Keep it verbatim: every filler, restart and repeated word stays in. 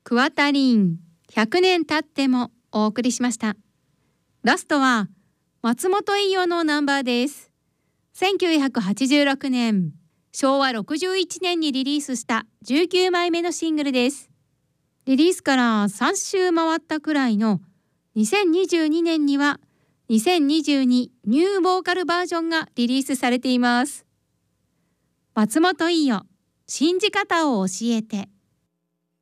クワタリンひゃくねん経ってもお送りしました。ラストは松本伊代のナンバーです。せんきゅうひゃくはちじゅうろくねん、しょうわろくじゅういちねんにリリースしたじゅうきゅうまいめのシングルです。リリースからさん週回ったくらいのにせんにじゅうにねんにはにせんにじゅうにニューボーカルバージョンがリリースされています。松本伊代、信じ方を教えて。